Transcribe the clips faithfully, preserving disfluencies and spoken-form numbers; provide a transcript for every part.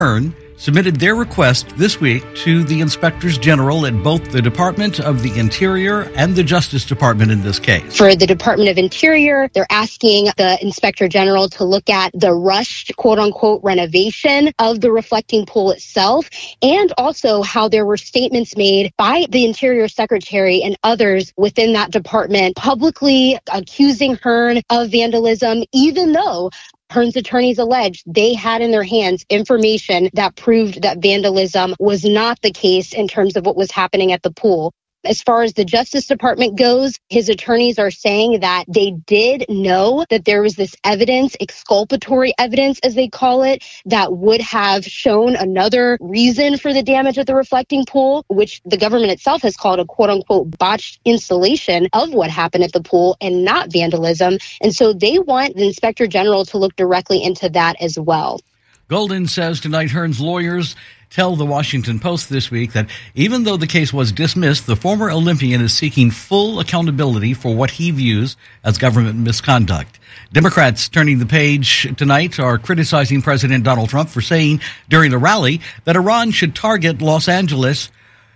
Hearn submitted their request this week to the inspectors general at both the Department of the Interior and the Justice Department in this case. For the Department of Interior, they're asking the inspector general to look at the rushed, quote unquote, renovation of the reflecting pool itself, and also how there were statements made by the Interior Secretary and others within that department publicly accusing Hearn of vandalism, even though Hearn's attorneys alleged they had in their hands information that proved that vandalism was not the case in terms of what was happening at the pool. As far as the Justice Department goes, his attorneys are saying that they did know that there was this evidence, exculpatory evidence, as they call it, that would have shown another reason for the damage at the reflecting pool, which the government itself has called a quote-unquote botched installation of what happened at the pool and not vandalism. And so they want the Inspector General to look directly into that as well. Golden says tonight Hearn's lawyers tell the Washington Post this week that even though the case was dismissed, the former Olympian is seeking full accountability for what he views as government misconduct. Democrats turning the page tonight are criticizing President Donald Trump for saying during a rally that Iran should target Los Angeles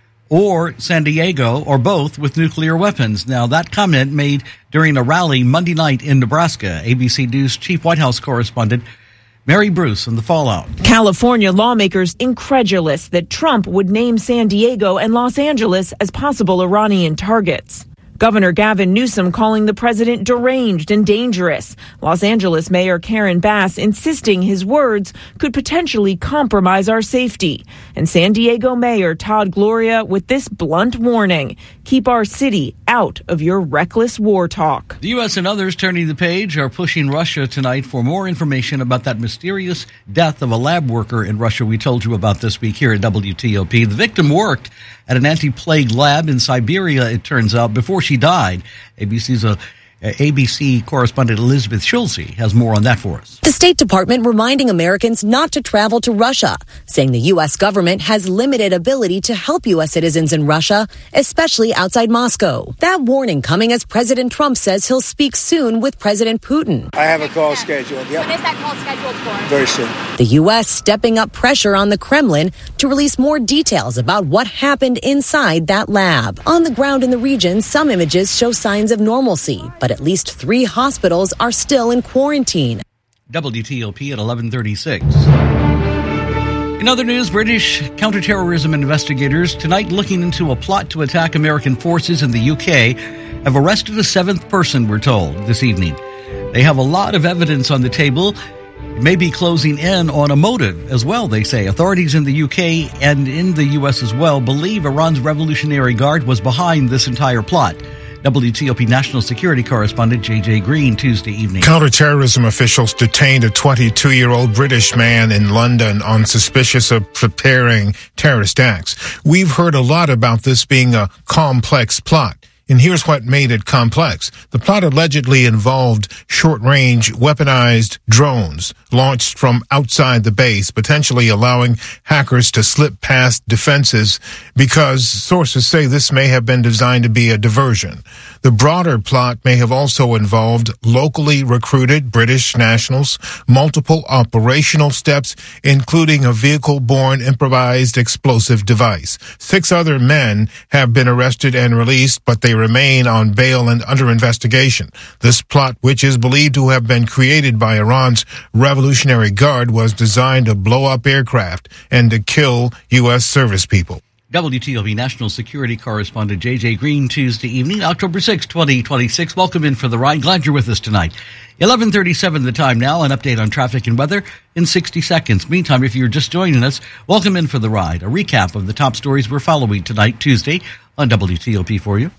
or San Diego or both with nuclear weapons. Now, that comment made during a rally Monday night in Nebraska. A B C News chief White House correspondent Mary Bruce on the fallout. California lawmakers incredulous that Trump would name San Diego and Los Angeles as possible Iranian targets. Governor Gavin Newsom calling the president deranged and dangerous. Los Angeles Mayor Karen Bass insisting his words could potentially compromise our safety. And San Diego Mayor Todd Gloria with this blunt warning: keep our city out of your reckless war talk. The U S and others turning the page are pushing Russia tonight for more information about that mysterious death of a lab worker in Russia we told you about this week here at W T O P. The victim worked at an anti-plague lab in Siberia, it turns out, before she died. A B C's uh, A B C correspondent Elizabeth Schulze has more on that for us. The State Department reminding Americans not to travel to Russia, saying the U S government has limited ability to help U S citizens in Russia, especially outside Moscow. That warning coming as President Trump says he'll speak soon with President Putin. I have a call scheduled. Yep. When is that call scheduled for? Very soon. The U S stepping up pressure on the Kremlin to release more details about what happened inside that lab. On the ground in the region, some images show signs of normalcy, but at least three hospitals are still in quarantine. W T O P at eleven thirty-six. In other news, British counterterrorism investigators tonight looking into a plot to attack American forces in the U K have arrested a seventh person, we're told, this evening. They have a lot of evidence on the table. It may be closing in on a motive as well, they say. Authorities in the U K and in the U S as well believe Iran's Revolutionary Guard was behind this entire plot. W T O P national security correspondent J J Green Tuesday evening. Counterterrorism officials detained a twenty-two-year-old British man in London on suspicious of preparing terrorist acts. We've heard a lot about this being a complex plot. And here's what made it complex. The plot allegedly involved short-range weaponized drones launched from outside the base, potentially allowing hackers to slip past defenses because sources say this may have been designed to be a diversion. The broader plot may have also involved locally recruited British nationals, multiple operational steps, including a vehicle-borne improvised explosive device. Six other men have been arrested and released, but they remain on bail and under investigation. This plot, which is believed to have been created by Iran's Revolutionary Guard, was designed to blow up aircraft and to kill U S service people. W T O P national security correspondent J J Green Tuesday evening, October sixth, twenty twenty-six. Welcome in for the ride. Glad you're with us tonight. eleven thirty-seven the time now. An update on traffic and weather in sixty seconds. Meantime, if you're just joining us, welcome in for the ride. A recap of the top stories we're following tonight, Tuesday, on W T O P for you.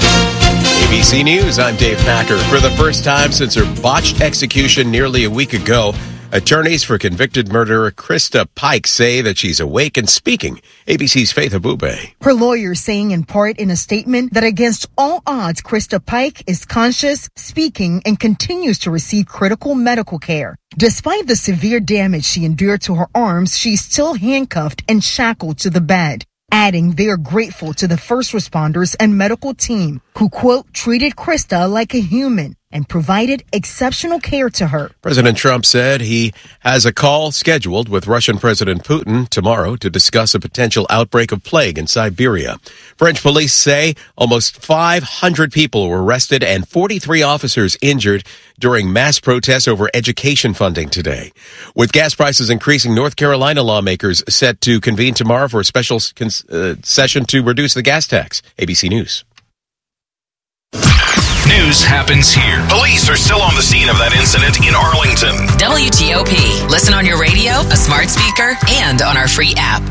A B C News, I'm Dave Packer. For the first time since her botched execution nearly a week ago, attorneys for convicted murderer Krista Pike say that she's awake and speaking. A B C's Faith Abube. Her lawyer saying in part in a statement that against all odds, Krista Pike is conscious, speaking, and continues to receive critical medical care. Despite the severe damage she endured to her arms, she's still handcuffed and shackled to the bed. Adding they are grateful to the first responders and medical team who, quote, treated Krista like a human. and provided exceptional care to her. President Trump said he has a call scheduled with Russian President Putin tomorrow to discuss a potential outbreak of plague in Siberia. French police say almost five hundred people were arrested and forty-three officers injured during mass protests over education funding today. With gas prices increasing, North Carolina lawmakers set to convene tomorrow for a special uh, session to reduce the gas tax. A B C News. News happens here. Police are still on the scene of that incident in Arlington. W T O P. Listen on your radio, a smart speaker, and on our free app.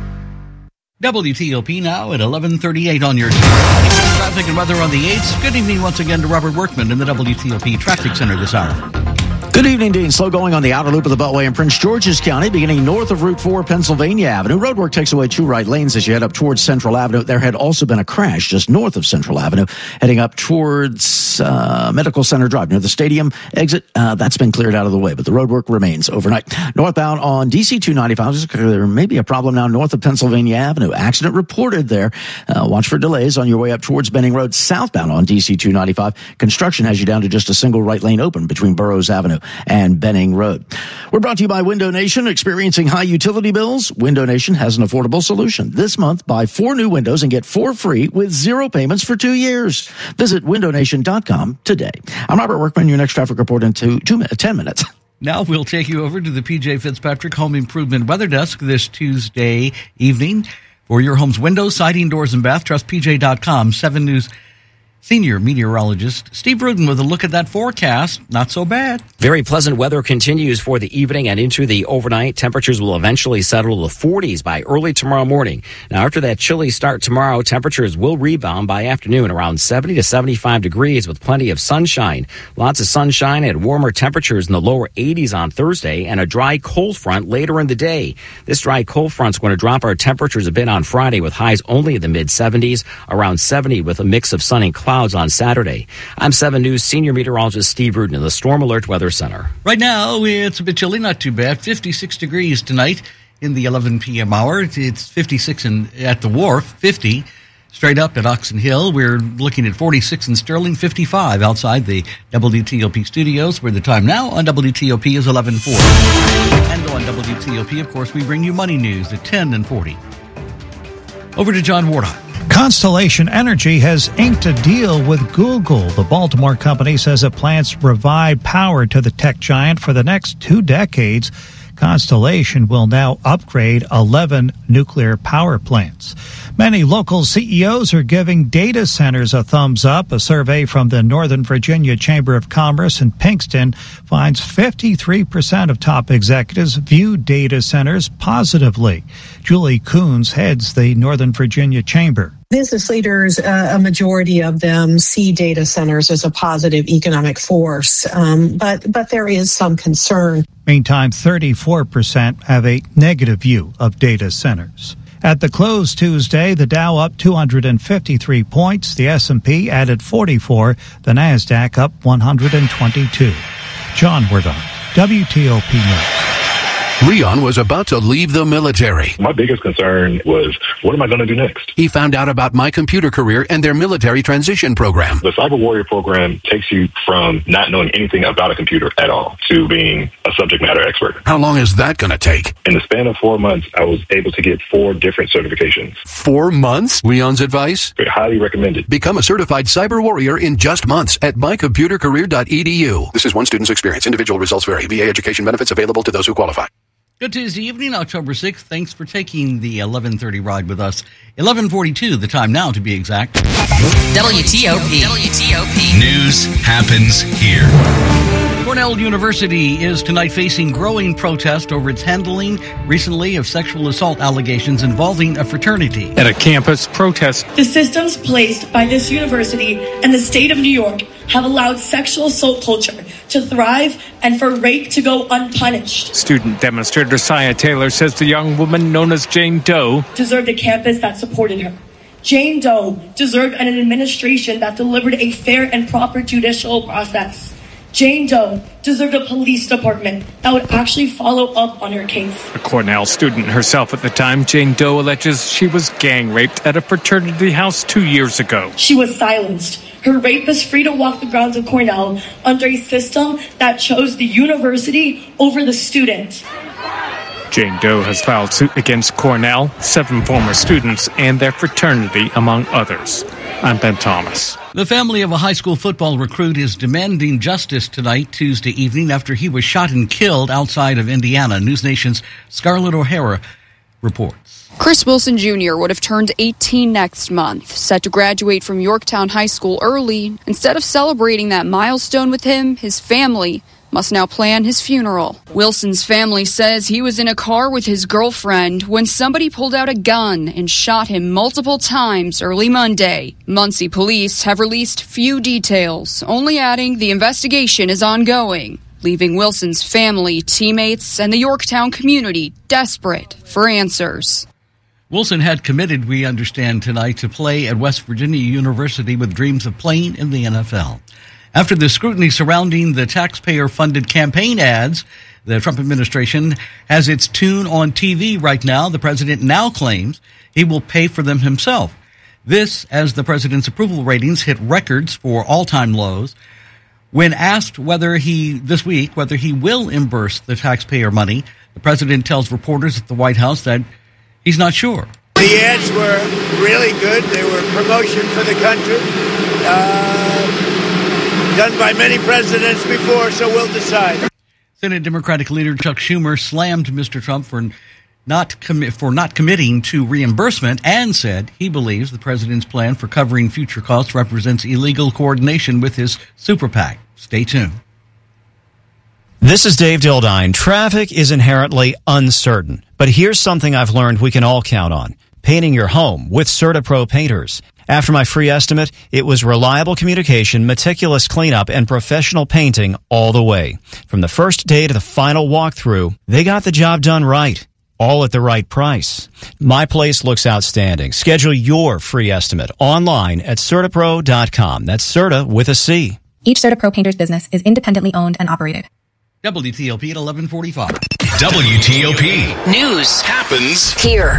W T O P now at eleven thirty-eight on your traffic and weather on the eights. Good evening once again to Robert Workman in the W T O P Traffic Center this hour. Good evening, Dean. Slow going on the outer loop of the Beltway in Prince George's County, beginning north of Route four, Pennsylvania Avenue. Roadwork takes away two right lanes as you head up towards Central Avenue. There had also been a crash just north of Central Avenue, heading up towards uh, Medical Center Drive near the stadium exit. Uh, that's been cleared out of the way, but the roadwork remains overnight. Northbound on D C two ninety-five, there may be a problem now north of Pennsylvania Avenue. Accident reported there. Uh, watch for delays on your way up towards Benning Road. Southbound on D C two ninety-five, construction has you down to just a single right lane open between Burroughs Avenue and Benning Road. We're brought to you by Window Nation. Experiencing high utility bills? Window Nation has an affordable solution. This month, buy four new windows and get four free with zero payments for two years. Visit window nation dot com today. I'm Robert Workman, your next traffic report in two, two, ten minutes. Now we'll take you over to the P J Fitzpatrick Home Improvement Weather Desk this Tuesday evening. For your home's windows, siding, doors, and bath, trust P J dot com. seven News senior meteorologist Steve Rudin with a look at that forecast. Not so bad. Very pleasant weather continues for the evening and into the overnight. Temperatures will eventually settle to the forties by early tomorrow morning. Now, after that chilly start tomorrow, temperatures will rebound by afternoon around seventy to seventy-five degrees with plenty of sunshine. Lots of sunshine and warmer temperatures in the lower eighties on Thursday and a dry cold front later in the day. This dry cold front's going to drop our temperatures a bit on Friday with highs only in the mid seventies, around seventy with a mix of sun and clouds on Saturday. I'm seven News senior meteorologist Steve Rudin in the Storm Alert Weather Center. Right now, it's a bit chilly, not too bad. fifty-six degrees tonight in the eleven p.m. hour. It's fifty-six in, at the Wharf, fifty straight up at Oxon Hill. We're looking at forty-six in Sterling, fifty-five outside the W T O P studios, where the time now on W T O P is eleven forty. And on W T O P, of course, we bring you money news at ten and forty. Over to John Wardock. Constellation Energy has inked a deal with Google. The Baltimore company says it plans to provide power to the tech giant for the next two decades. Constellation will now upgrade eleven nuclear power plants. Many local C E Os are giving data centers a thumbs up. A survey from the Northern Virginia Chamber of Commerce in Pinkston finds fifty-three percent of top executives view data centers positively. Julie Coons heads the Northern Virginia Chamber. Business leaders, uh, a majority of them see data centers as a positive economic force, um, but but there is some concern. Meantime, thirty-four percent have a negative view of data centers. At the close Tuesday, the Dow up two hundred fifty-three points, the S and P added forty-four, the NASDAQ up one hundred twenty-two. John Wardon, W T O P News. Leon was about to leave the military. My biggest concern was, what am I going to do next? He found out about My Computer Career and their military transition program. The Cyber Warrior program takes you from not knowing anything about a computer at all to being a subject matter expert. How long is that going to take? In the span of four months, I was able to get four different certifications. Four months? Leon's advice? Highly recommended. Become a certified cyber warrior in just months at my computer career dot e d u. This is one student's experience. Individual results vary. V A education benefits available to those who qualify. Good Tuesday evening, October sixth. Thanks for taking the eleven thirty ride with us. eleven forty-two, the time now to be exact. W T O P. W T O P. News happens here. Cornell University is tonight facing growing protest over its handling recently of sexual assault allegations involving a fraternity. At a campus protest, the systems placed by this university and the state of New York have allowed sexual assault culture to thrive and for rape to go unpunished. Student demonstrator Saya Taylor says the young woman known as Jane Doe deserved a campus that supported her. Jane Doe deserved an administration that delivered a fair and proper judicial process. Jane Doe deserved a police department that would actually follow up on her case. A Cornell student herself at the time, Jane Doe alleges she was gang raped at a fraternity house two years ago. She was silenced. her rape is free to walk the grounds of Cornell under a system that chose the university over the student. Jane Doe has filed suit against Cornell, seven former students, and their fraternity, among others. I'm Ben Thomas. The family of a high school football recruit is demanding justice tonight, Tuesday evening, after he was shot and killed outside of Indiana. News Nation's Scarlett O'Hara reports. Chris Wilson Junior would have turned eighteen next month, set to graduate from Yorktown High School early. Instead of celebrating that milestone with him, his family must now plan his funeral. Wilson's family says he was in a car with his girlfriend when somebody pulled out a gun and shot him multiple times early Monday. Muncie police have released few details, only adding the investigation is ongoing, leaving Wilson's family, teammates, and the Yorktown community desperate for answers. Wilson had committed, we understand tonight, to play at West Virginia University with dreams of playing in the N F L. After the scrutiny surrounding the taxpayer-funded campaign ads, the Trump administration has its tune on T V right now. The president now claims he will pay for them himself. This, as the president's approval ratings hit records for all-time lows. When asked whether he, this week, whether he will reimburse the taxpayer money, the president tells reporters at the White House that he's not sure. The ads were really good. They were promotion for the country. Uh, Done by many presidents before, so we'll decide. Senate Democratic leader Chuck Schumer slammed Mister Trump for not commi- for not committing to reimbursement and said he believes the president's plan for covering future costs represents illegal coordination with his super PAC. Stay tuned. This is Dave Dildine. Traffic is inherently uncertain, but here's something I've learned we can all count on. Painting your home with CertaPro painters. After my free estimate, it was reliable communication, meticulous cleanup, and professional painting all the way. From the first day to the final walkthrough, they got the job done right, all at the right price. My place looks outstanding. Schedule your free estimate online at CertaPro dot com. That's Certa with a C. Each CertaPro painter's business is independently owned and operated. W T O P at eleven forty-five. W T O P. News happens here.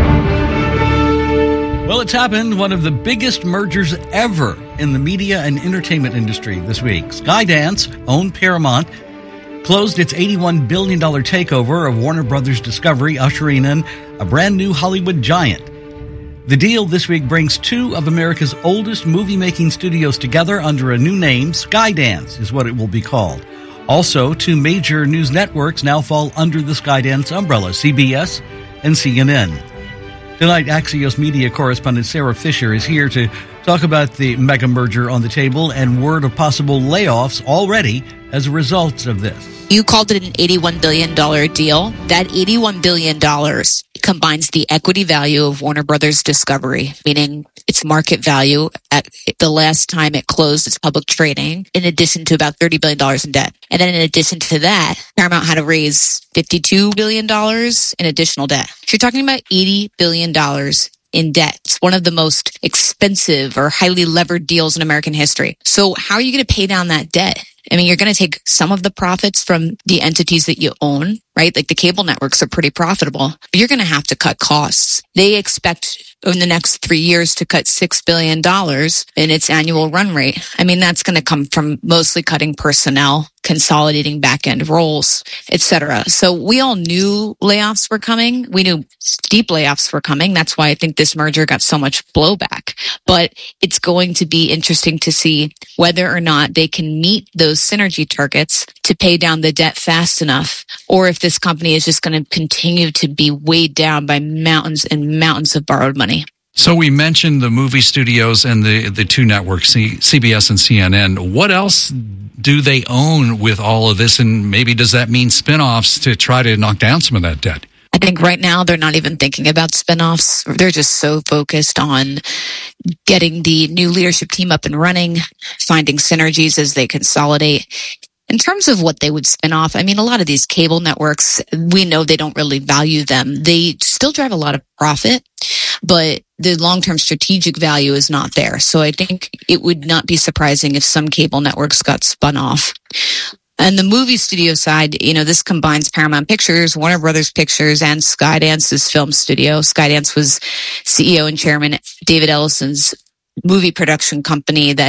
Well, it's happened, one of the biggest mergers ever in the media and entertainment industry this week. Skydance, owned Paramount, closed its eighty-one billion dollars takeover of Warner Brothers Discovery, ushering in a brand new Hollywood giant. The deal this week brings two of America's oldest movie-making studios together under a new name. Skydance is what it will be called. Also, two major news networks now fall under the Skydance umbrella, C B S and C N N. Tonight, Axios media correspondent Sarah Fisher is here to talk about the mega merger on the table and word of possible layoffs already as a result of this. You called it an eighty-one billion dollars deal. That eighty-one billion dollars combines the equity value of Warner Brothers Discovery, meaning its market value at the last time it closed its public trading, in addition to about thirty billion dollars in debt. And then in addition to that, Paramount had to raise fifty-two billion dollars in additional debt. So you're talking about eighty billion dollars in debt. It's one of the most expensive or highly levered deals in American history. So how are you going to pay down that debt? I mean, you're going to take some of the profits from the entities that you own, right? Like the cable networks are pretty profitable, but you're going to have to cut costs. They expect in the next three years to cut six billion dollars in its annual run rate. I mean, that's going to come from mostly cutting personnel, consolidating back-end roles, et cetera. So we all knew layoffs were coming. We knew steep layoffs were coming. That's why I think this merger got so much blowback. But it's going to be interesting to see whether or not they can meet those synergy targets to pay down the debt fast enough, or if this company is just going to continue to be weighed down by mountains and mountains of borrowed money. So we mentioned the movie studios and the, the two networks, C- CBS and C N N. What else do they own with all of this? And maybe does that mean spinoffs to try to knock down some of that debt? I think right now they're not even thinking about spinoffs. They're just so focused on getting the new leadership team up and running, finding synergies as they consolidate. In terms of what they would spin off, I mean, a lot of these cable networks, we know they don't really value them. They still drive a lot of profit, but the long-term strategic value is not there. So I think it would not be surprising if some cable networks got spun off. And the movie studio side, you know, this combines Paramount Pictures, Warner Brothers Pictures, and Skydance's film studio. Skydance was C E O and chairman David Ellison's movie production company that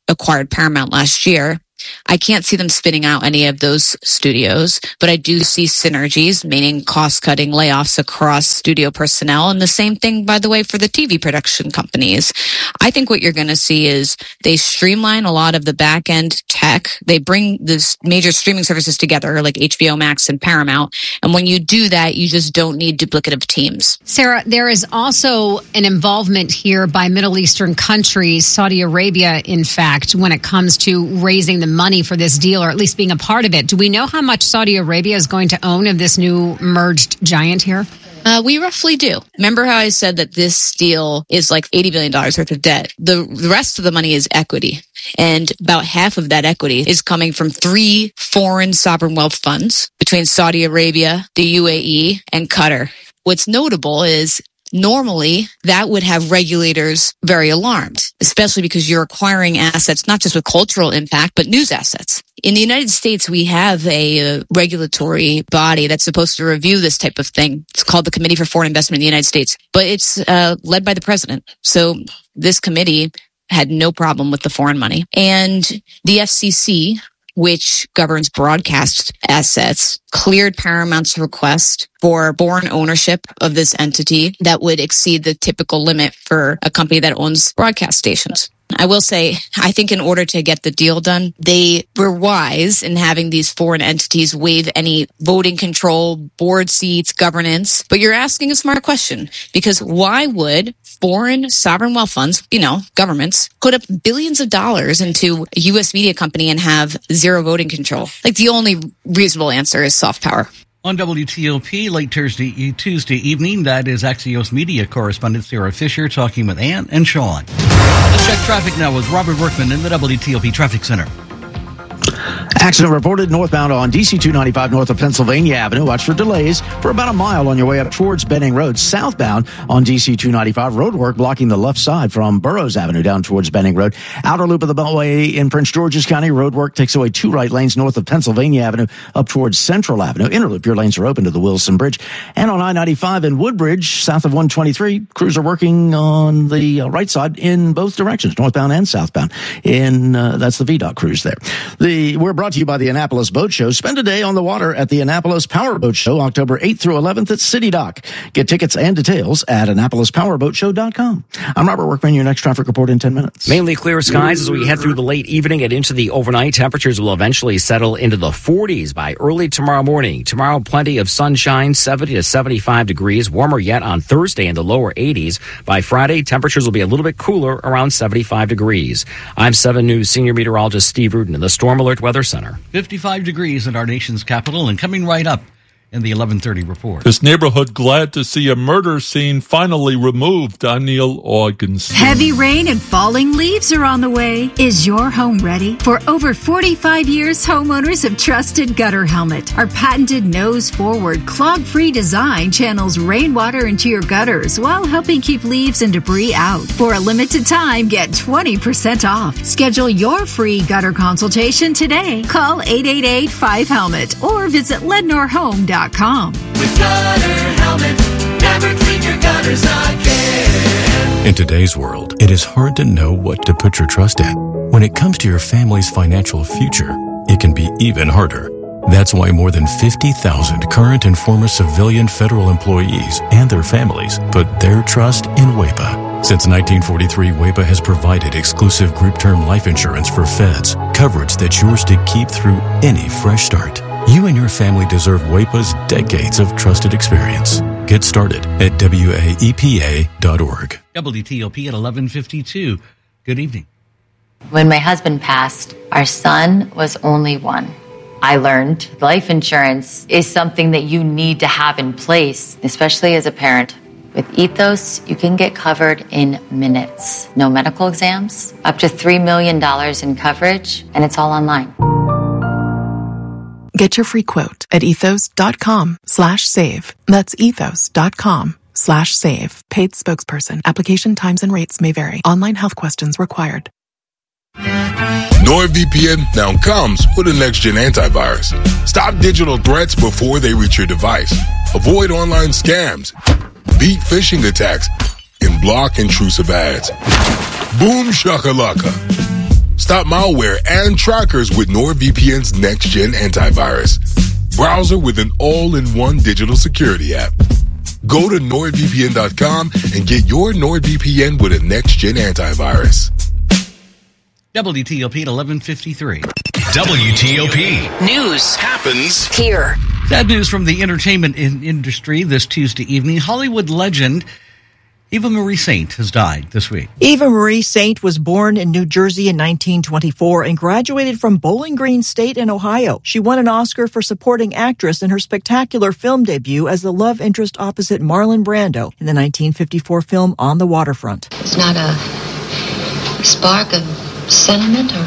acquired Paramount last year. I can't see them spinning out any of those studios, but I do see synergies, meaning cost-cutting layoffs across studio personnel, and the same thing, by the way, for the T V production companies. I think what you're going to see is they streamline a lot of the back-end tech. They bring the major streaming services together, like H B O Max and Paramount, and when you do that, you just don't need duplicative teams. Sarah, there is also an involvement here by Middle Eastern countries, Saudi Arabia, in fact, when it comes to raising the money for this deal, or at least being a part of it. Do we know how much Saudi Arabia is going to own of this new merged giant here? Uh, we roughly do. Remember how I said that this deal is like eighty billion dollars worth of debt? The, the rest of the money is equity. And about half of that equity is coming from three foreign sovereign wealth funds between Saudi Arabia, the U A E, and Qatar. What's notable is normally that would have regulators very alarmed, especially because you're acquiring assets not just with cultural impact, but news assets. In the United States, we have a uh, regulatory body that's supposed to review this type of thing. It's called the Committee for Foreign Investment in the United States, but it's uh, led by the president. So this committee had no problem with the foreign money. And the F C C, which governs broadcast assets, cleared Paramount's request for foreign ownership of this entity that would exceed the typical limit for a company that owns broadcast stations. I will say, I think in order to get the deal done, they were wise in having these foreign entities waive any voting control, board seats, governance. But you're asking a smart question, because why would foreign sovereign wealth funds, you know, governments, put up billions of dollars into a U S media company and have zero voting control? Like, the only reasonable answer is soft power. On W T O P, late Tuesday, Tuesday evening, that is Axios media correspondent Sarah Fisher talking with Ann and Sean. Let's check traffic now with Robert Workman in the W T O P Traffic Center. Accident reported northbound on D C two ninety-five north of Pennsylvania Avenue. Watch for delays for about a mile on your way up towards Benning Road. Southbound on D C two ninety-five, roadwork blocking the left side from Burroughs Avenue down towards Benning Road. Outer loop of the Beltway in Prince George's County, roadwork takes away two right lanes north of Pennsylvania Avenue up towards Central Avenue. Inner loop, your lanes are open to the Wilson Bridge. And on I ninety-five in Woodbridge, south of one twenty-three, crews are working on the uh, right side in both directions, northbound and southbound. In uh, that's the V DOT crews there. The we're brought to you by the Annapolis Boat Show. Spend a day on the water at the Annapolis Power Boat Show, October eighth through eleventh at City Dock. Get tickets and details at Annapolis Power Boat Show dot com. I'm Robert Workman, your next traffic report in ten minutes. Mainly clear skies as we head through the late evening and into the overnight. Temperatures will eventually settle into the forties by early tomorrow morning. Tomorrow, plenty of sunshine, seventy to seventy-five degrees. Warmer yet on Thursday in the lower eighties. By Friday, temperatures will be a little bit cooler, around seventy-five degrees. I'm seven News senior meteorologist Steve Rudin in the Storm Alert Weather Center. fifty-five degrees in our nation's capital, and coming right up in the eleven thirty report. This neighborhood glad to see a murder scene finally removed. I'm Neil Augenstein. Heavy rain and falling leaves are on the way. Is your home ready? For over forty-five years, homeowners have trusted Gutter Helmet. Our patented nose-forward, clog-free design channels rainwater into your gutters while helping keep leaves and debris out. For a limited time, get twenty percent off. Schedule your free gutter consultation today. Call eight eight eight, five helmet or visit lednor home dot com. With Gutter Helmet, never clean your gutters again. In today's world, it is hard to know what to put your trust in. When it comes to your family's financial future, it can be even harder. That's why more than fifty thousand current and former civilian federal employees and their families put their trust in W E P A. Since nineteen forty-three, W E P A has provided exclusive group term life insurance for feds, coverage that's yours to keep through any fresh start. You and your family deserve W E P A's decades of trusted experience. Get started at W A E P A dot org. W T O P at eleven fifty-two. Good evening. When my husband passed, our son was only one. I learned life insurance is something that you need to have in place, especially as a parent. With Ethos, you can get covered in minutes. No medical exams, up to three million dollars in coverage, and it's all online. Get your free quote at ethos.com slash save. That's ethos.com slash save. Paid spokesperson. Application times and rates may vary. Online health questions required. NordVPN now comes with a next-gen antivirus. Stop digital threats before they reach your device. Avoid online scams. Beat phishing attacks. And block intrusive ads. Boom shakalaka. Stop malware and trackers with NordVPN's next-gen antivirus. Browser with an all-in-one digital security app. Go to nord v p n dot com and get your NordVPN with a next-gen antivirus. W T O P at eleven fifty-three. W T O P. News happens here. Sad news from the entertainment in- industry this Tuesday evening. Hollywood legend Eva Marie Saint has died this week. Eva Marie Saint was born in New Jersey in nineteen twenty-four and graduated from Bowling Green State in Ohio. She won an Oscar for supporting actress in her spectacular film debut as the love interest opposite Marlon Brando in the nineteen fifty-four film On the Waterfront. It's not a spark of sentiment or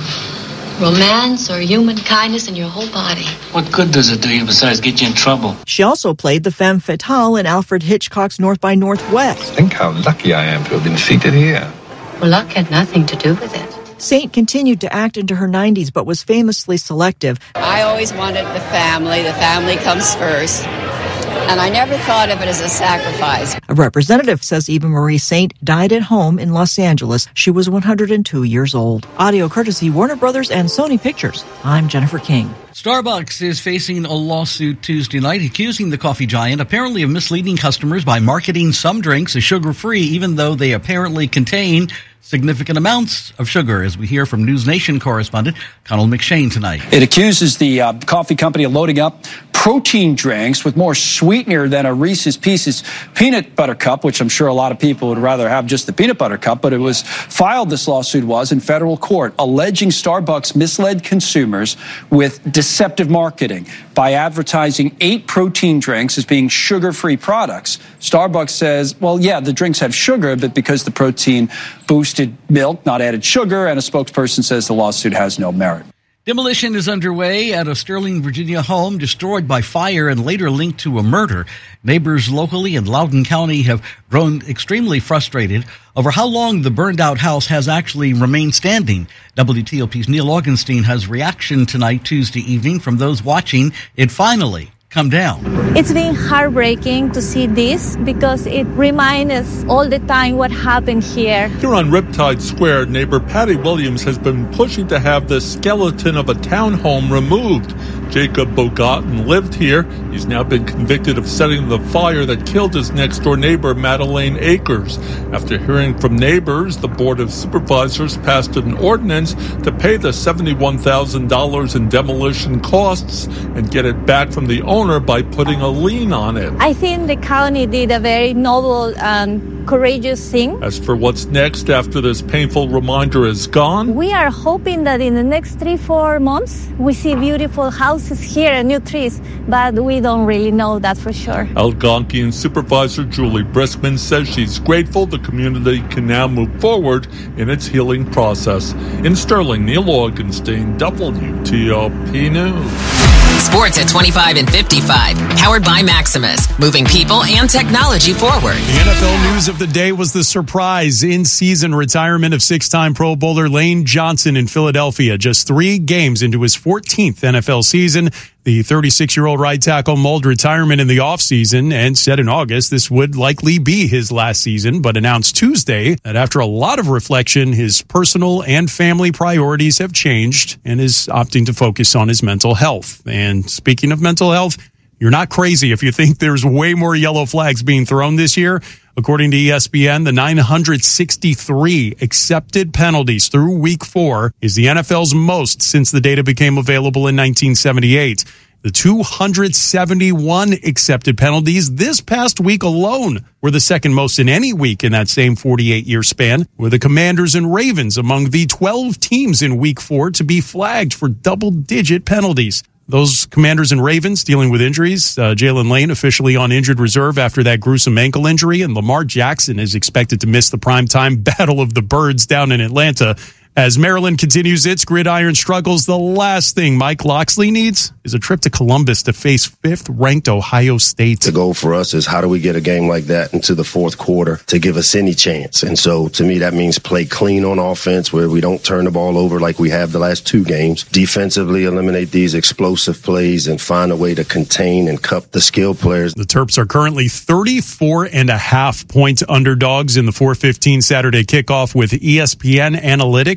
romance or human kindness in your whole body. What good does it do you besides get you in trouble? She also played the femme fatale in Alfred Hitchcock's North by Northwest. Think how lucky I am to have been seated here. Well, luck had nothing to do with it. Saint continued to act into her nineties, but was famously selective. I always wanted the family. The family comes first. And I never thought of it as a sacrifice. A representative says Eva Marie Saint died at home in Los Angeles. She was one hundred two years old. Audio courtesy Warner Brothers and Sony Pictures. I'm Jennifer King. Starbucks is facing a lawsuit Tuesday night accusing the coffee giant apparently of misleading customers by marketing some drinks as sugar-free, even though they apparently contain significant amounts of sugar, as we hear from News Nation correspondent Connell McShane tonight. It accuses the uh, coffee company of loading up protein drinks with more sweetener than a Reese's Pieces peanut butter cup, which I'm sure a lot of people would rather have just the peanut butter cup, but it was filed, this lawsuit was, in federal court, alleging Starbucks misled consumers with deceptive marketing by advertising eight protein drinks as being sugar-free products. Starbucks says, well, yeah, the drinks have sugar, but because the protein boosted milk, not added sugar, and a spokesperson says the lawsuit has no merit. Demolition is underway at a Sterling, Virginia home destroyed by fire and later linked to a murder. Neighbors locally in Loudoun County have grown extremely frustrated over how long the burned-out house has actually remained standing. W T O P's Neil Augenstein has reaction tonight, Tuesday evening, from those watching it finally come down. It's been heartbreaking to see this because it reminds us all the time what happened here. Here on Riptide Square, neighbor Patty Williams has been pushing to have the skeleton of a townhome removed. Jacob Bogatin lived here. He's now been convicted of setting the fire that killed his next-door neighbor, Madeleine Akers. After hearing from neighbors, the Board of Supervisors passed an ordinance to pay the seventy-one thousand dollars in demolition costs and get it back from the owner by putting a lien on it. I think the county did a very noble and courageous thing. As for what's next after this painful reminder is gone, we are hoping that in the next three, four months, we see beautiful houses here and new trees, but we don't really know that for sure. Algonquian Supervisor Julie Briskman says she's grateful the community can now move forward in its healing process. In Sterling, Neil Augenstein, W T O P News. Sports at twenty-five and fifty-five. Powered by Maximus. Moving people and technology forward. The N F L news of the day was the surprise in-season retirement of six-time Pro Bowler Lane Johnson in Philadelphia. Just three games into his fourteenth N F L season, the thirty-six-year-old right tackle mulled retirement in the offseason and said in August this would likely be his last season, but announced Tuesday that after a lot of reflection, his personal and family priorities have changed and is opting to focus on his mental health. And speaking of mental health, you're not crazy if you think there's way more yellow flags being thrown this year. According to E S P N, the nine hundred sixty-three accepted penalties through week four is the N F L's most since the data became available in nineteen seventy-eight. The two hundred seventy-one accepted penalties this past week alone were the second most in any week in that same forty-eight-year span, with the Commanders and Ravens among the twelve teams in week four to be flagged for double-digit penalties. Those Commanders and Ravens dealing with injuries. Uh, Jalen Lane officially on injured reserve after that gruesome ankle injury, and Lamar Jackson is expected to miss the primetime Battle of the Birds down in Atlanta. As Maryland continues its gridiron struggles, the last thing Mike Locksley needs is a trip to Columbus to face fifth-ranked Ohio State. The goal for us is how do we get a game like that into the fourth quarter to give us any chance? And so, to me, that means play clean on offense where we don't turn the ball over like we have the last two games. Defensively, eliminate these explosive plays and find a way to contain and cup the skill players. The Terps are currently thirty-four and a half point underdogs in the four fifteen Saturday kickoff with E S P N Analytics.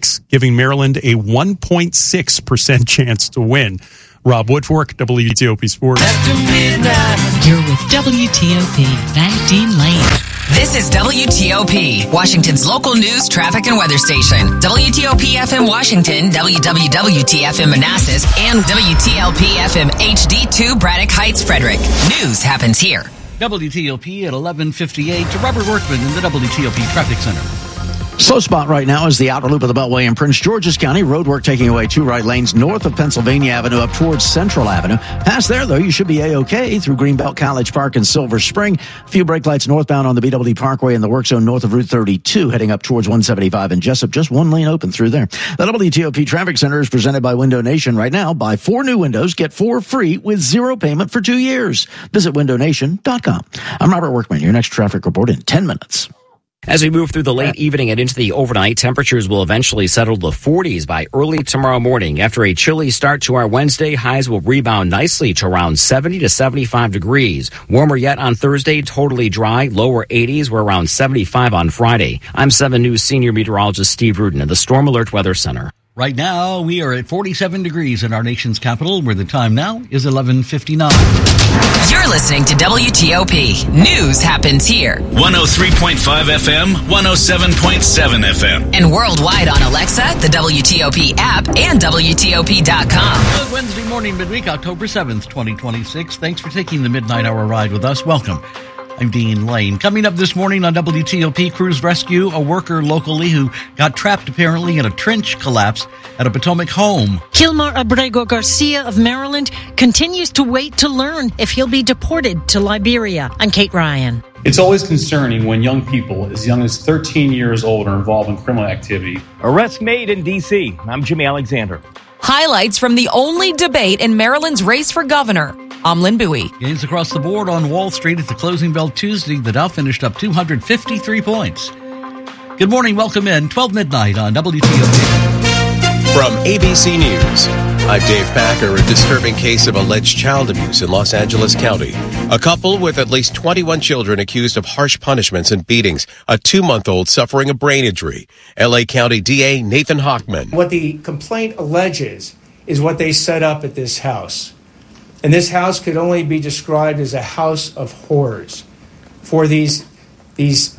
six, giving Maryland a one point six percent chance to win. Rob Woodfork, W T O P Sports. After midnight. You're with W T O P, Van Dean Lane. This is W T O P, Washington's local news, traffic, and weather station. W T O P F M Washington, W W W T F M Manassas, and W T L P F M H D two Braddock Heights, Frederick. News happens here. W T O P at eleven fifty-eight to Robert Workman in the W T O P Traffic Center. Slow spot right now is the outer loop of the Beltway in Prince George's County. Roadwork taking away two right lanes north of Pennsylvania Avenue up towards Central Avenue. Past there, though, you should be A-OK through Greenbelt College Park and Silver Spring. A few brake lights northbound on the B W D Parkway in the work zone north of Route thirty-two, heading up towards one seventy-five in Jessup. Just one lane open through there. The W T O P Traffic Center is presented by Window Nation. Right now, buy four new windows, get four free with zero payment for two years. Visit window nation dot com. I'm Robert Workman, your next traffic report in ten minutes. As we move through the late evening and into the overnight, temperatures will eventually settle to the forties by early tomorrow morning. After a chilly start to our Wednesday, highs will rebound nicely to around seventy to seventy-five degrees. Warmer yet on Thursday, totally dry, lower eighties. We're around seventy-five on Friday. I'm seven News senior meteorologist Steve Rudin at the Storm Alert Weather Center. Right now, we are at forty-seven degrees in our nation's capital, where the time now is eleven fifty-nine. You're listening to W T O P. News happens here. one oh three point five F M, one oh seven point seven F M. And worldwide on Alexa, the W T O P app, and W T O P dot com. Good Wednesday morning, midweek, October seventh, twenty twenty-six. Thanks for taking the midnight hour ride with us. Welcome. I'm Dean Lane. Coming up this morning on W T O P, crews rescue a worker locally who got trapped apparently in a trench collapse at a Potomac home. Kilmar Abrego Garcia of Maryland continues to wait to learn if he'll be deported to Liberia. I'm Kate Ryan. It's always concerning when young people as young as thirteen years old are involved in criminal activity. Arrest made in D C. I'm Jimmy Alexander. Highlights from the only debate in Maryland's race for governor. I'm Lynn Bowie. Gains across the board on Wall Street at the closing bell Tuesday. The Dow finished up two hundred fifty-three points. Good morning. Welcome in. twelve midnight on W T O P. From A B C News, I'm Dave Packer. A disturbing case of alleged child abuse in Los Angeles County. A couple with at least twenty-one children accused of harsh punishments and beatings. A two-month-old suffering a brain injury. L A County D A Nathan Hochman. What the complaint alleges is what they set up at this house. And this house could only be described as a house of horrors for these, these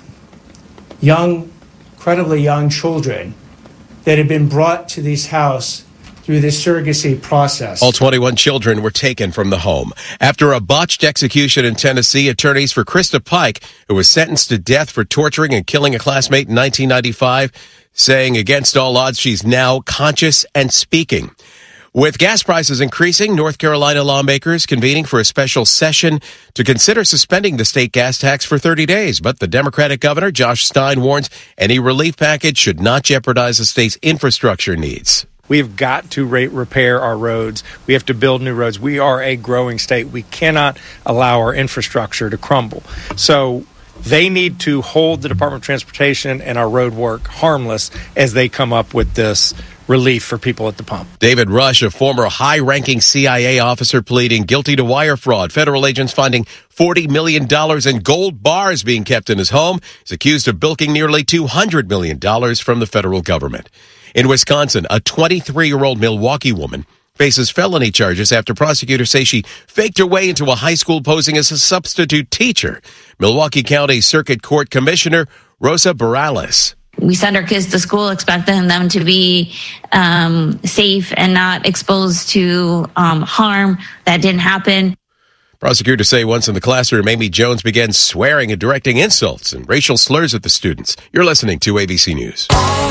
young, incredibly young children that had been brought to this house through this surrogacy process. All twenty-one children were taken from the home. After a botched execution in Tennessee, attorneys for Krista Pike, who was sentenced to death for torturing and killing a classmate in nineteen ninety-five, saying against all odds she's now conscious and speaking. With gas prices increasing, North Carolina lawmakers convening for a special session to consider suspending the state gas tax for thirty days. But the Democratic governor, Josh Stein, warns any relief package should not jeopardize the state's infrastructure needs. We've got to rate repair our roads. We have to build new roads. We are a growing state. We cannot allow our infrastructure to crumble. So they need to hold the Department of Transportation and our road work harmless as they come up with this relief for people at the pump. David Rush, a former high-ranking C I A officer pleading guilty to wire fraud. Federal agents finding forty million dollars in gold bars being kept in his home. He's accused of bilking nearly two hundred million dollars from the federal government. In Wisconsin, a twenty-three-year-old Milwaukee woman faces felony charges after prosecutors say she faked her way into a high school posing as a substitute teacher. Milwaukee County Circuit Court Commissioner Rosa Barales. We send our kids to school expecting them to be um, safe and not exposed to um, harm. That didn't happen. Prosecutors say once in the classroom, Amy Jones began swearing and directing insults and racial slurs at the students. You're listening to A B C News.